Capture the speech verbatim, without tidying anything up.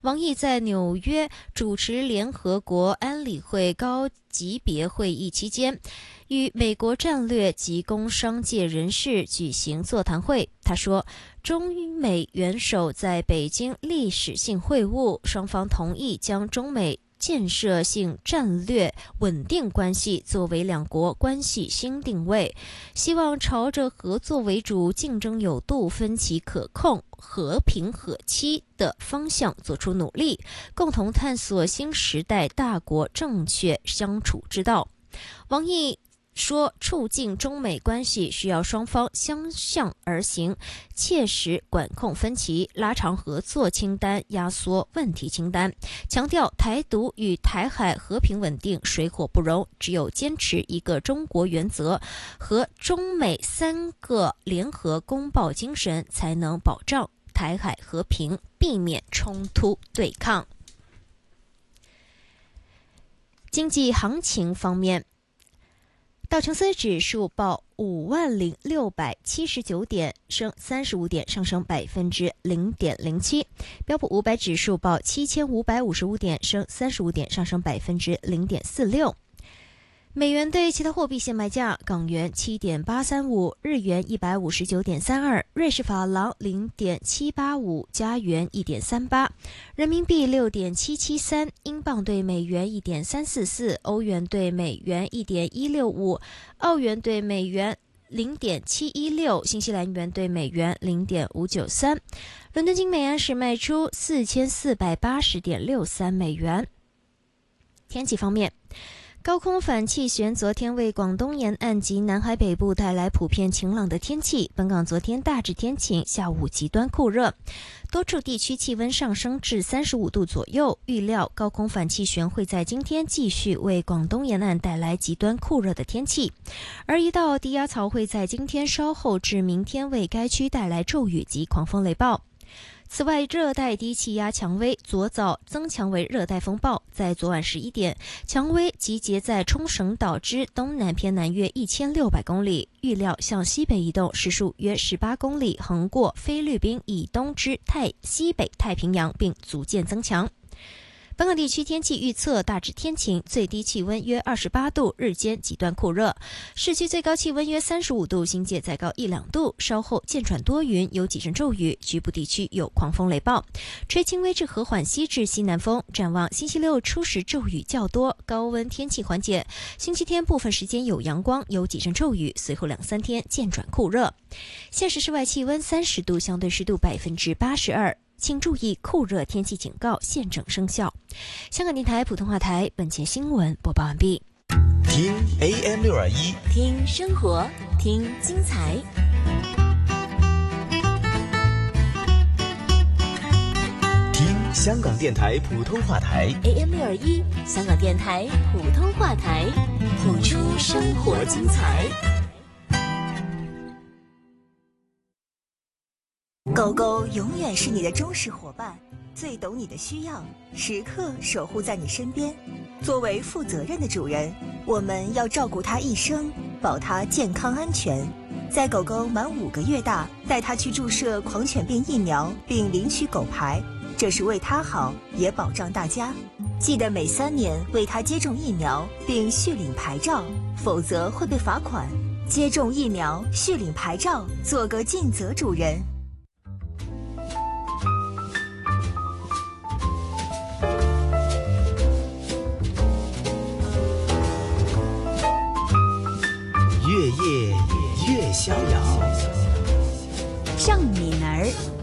王毅在纽约主持联合国安理会高级别会议期间，与美国战略及工商界人士举行座谈会。他说，中美元首在北京历史性会晤，双方同意将中美建设性战略稳定关系作为两国关系新定位，希望朝着合作为主、竞争有度、分歧可控、和平可期的方向做出努力，共同探索新时代大国正确相处之道。王毅说，促进中美关系需要双方相向而行，切实管控分歧，拉长合作清单，压缩问题清单，强调台独与台海和平稳定水火不容，只有坚持一个中国原则和中美三个联合公报精神，才能保障台海和平，避免冲突对抗。经济行情方面，道琼斯指数报五万零六百七十九点，升三十五点，上升百分之零点零七。标普五百指数报七千五百五十五点，升三十五点，上升百分之零点四六。美元对其他货币现卖价：港元七点八三五，日元一百五十九点三二，瑞士法郎零点七八五，加元一点三八，人民币六点七七三，英镑对美元一点三四四，欧元对美元一点一六五，澳元对美元零点七一六，新西兰元对美元零点五九三。伦敦金每安士卖出四千四百八十点六三美元。天气方面，高空反气旋昨天为广东沿岸及南海北部带来普遍晴朗的天气，本港昨天大致天晴，下午极端酷热，多处地区气温上升至三十五度左右。预料高空反气旋会在今天继续为广东沿岸带来极端酷热的天气，而一道低压槽会在今天稍后至明天为该区带来骤雨及狂风雷暴。此外，热带低气压蔷薇昨早增强为热带风暴，在昨晚十一点，蔷薇集结在冲绳岛之东南偏南约一千六百公里，预料向西北移动，时速约十八公里，横过菲律宾以东之太西北太平洋，并逐渐增强。本港地区天气预测大致天晴，最低气温约二十八度，日间极端酷热，市区最高气温约三十五度，新界再高一两度，稍后渐转多云，有几阵骤雨，局部地区有狂风雷暴，吹轻微至和缓西至西南风。展望星期六初时骤雨较多，高温天气缓解，星期天部分时间有阳光，有几阵骤雨，随后两三天渐转酷热。现时室外气温三十度，相对湿度百分之八十二。请注意酷热天气警告现正生效。香港电台普通话台本节新闻播报完毕。 听 A M 六二一， 听生活，听精彩。 听香港电台普通话台 A M 六二一，香港电台普通话台，谱出生活精彩。 狗狗永远是你的忠实伙伴，最懂你的需要，时刻守护在你身边。作为负责任的主人，我们要照顾它一生，保它健康安全。在狗狗满五个月大，带它去注射狂犬病疫苗，并领取狗牌，这是为它好，也保障大家。记得每三年为它接种疫苗，并续领牌照，否则会被罚款。接种疫苗，续领牌照，做个尽责主人。 越夜越逍遥， 郑敏儿。